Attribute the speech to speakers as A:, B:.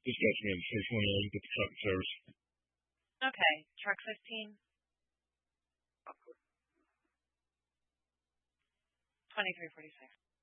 A: Just catch me in 611, get the truck in service.
B: Okay. Truck 15. 2346.